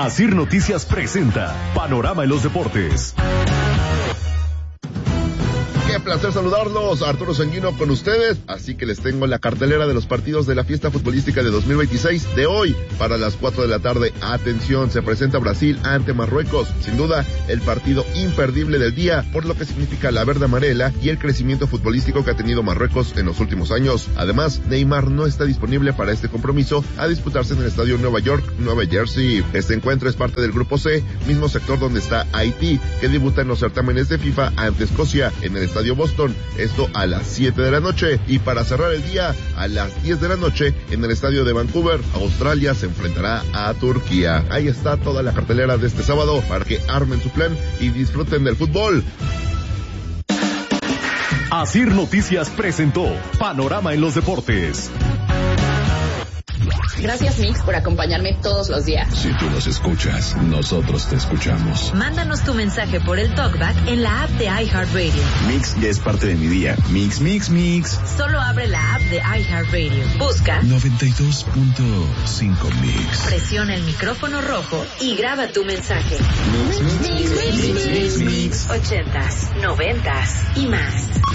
Asir Noticias presenta Panorama en los Deportes. Qué placer saludarlos, Arturo Sanguino con ustedes, así que les tengo la cartelera de los partidos de la fiesta futbolística de 2026 de hoy para las 4 de la tarde. Atención, se presenta Brasil ante Marruecos, sin duda el partido imperdible del día, por lo que significa la verde amarela y el crecimiento futbolístico que ha tenido Marruecos en los últimos años. Además, Neymar no está disponible para este compromiso a disputarse en el estadio Nueva York, Nueva Jersey. Este encuentro es parte del grupo C, mismo sector donde está Haití, que debuta en los certámenes de FIFA ante Escocia en el estadio Boston, esto a las 7 de la noche, y para cerrar el día a las 10 de la noche en el estadio de Vancouver, Australia se enfrentará a Turquía. Ahí está toda la cartelera de este sábado para que armen su plan y disfruten del fútbol. Asir Noticias presentó Panorama en los Deportes. Gracias, Mix, por acompañarme todos los días. Si tú nos escuchas, nosotros te escuchamos. Mándanos tu mensaje por el TalkBack en la app de iHeartRadio. Mix ya es parte de mi día. Mix, mix, mix. Solo abre la app de iHeartRadio. Busca 92.5 Mix. Presiona el micrófono rojo y graba tu mensaje. Mix, mix, mix, mix, mix, mix. 80s, 90s y más.